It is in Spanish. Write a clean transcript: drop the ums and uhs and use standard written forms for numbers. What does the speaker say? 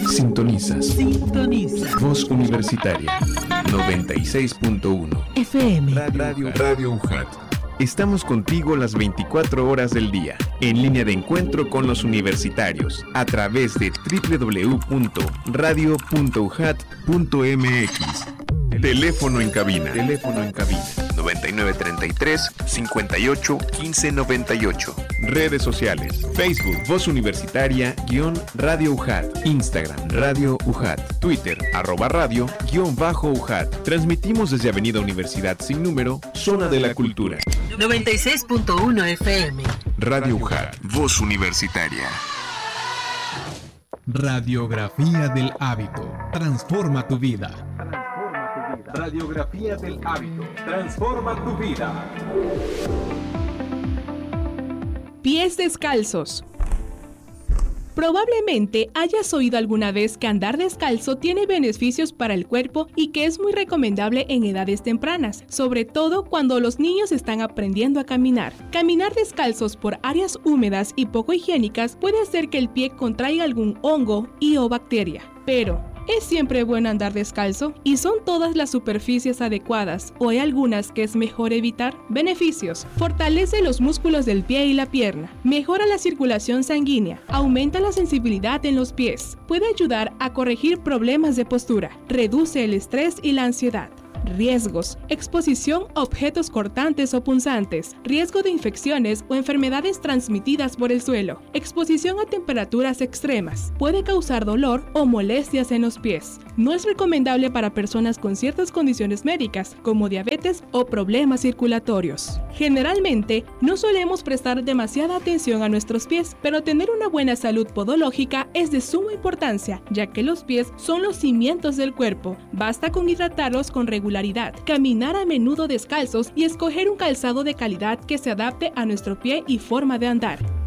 Sintoniza. Voz Universitaria 96.1 FM. Radio UJAT. Estamos contigo las 24 horas del día, en línea de encuentro con los universitarios, a través de www.radio.ujat.mx. Teléfono en cabina. 9933 58 15 98. Redes sociales: Facebook Voz Universitaria _Radio UJAT, Instagram Radio UJAT, Twitter @radio_UJAT. Transmitimos desde Avenida Universidad sin número, Zona de la Cultura. 96.1 FM. Radio UJAT, Voz Universitaria. Radiografía del hábito. Transforma tu vida. Radiografía del hábito. Transforma tu vida. Pies descalzos. Probablemente hayas oído alguna vez que andar descalzo tiene beneficios para el cuerpo y que es muy recomendable en edades tempranas, sobre todo cuando los niños están aprendiendo a caminar. Caminar descalzos por áreas húmedas y poco higiénicas puede hacer que el pie contraiga algún hongo o bacteria. Pero ¿es siempre bueno andar descalzo? ¿Y son todas las superficies adecuadas o hay algunas que es mejor evitar? Beneficios: fortalece los músculos del pie y la pierna, mejora la circulación sanguínea, aumenta la sensibilidad en los pies, puede ayudar a corregir problemas de postura, reduce el estrés y la ansiedad. Riesgos: exposición a objetos cortantes o punzantes, riesgo de infecciones o enfermedades transmitidas por el suelo, exposición a temperaturas extremas, puede causar dolor o molestias en los pies. No es recomendable para personas con ciertas condiciones médicas, como diabetes o problemas circulatorios. Generalmente, no solemos prestar demasiada atención a nuestros pies, pero tener una buena salud podológica es de suma importancia, ya que los pies son los cimientos del cuerpo. Basta con hidratarlos con regularidad, caminar a menudo descalzos y escoger un calzado de calidad que se adapte a nuestro pie y forma de andar.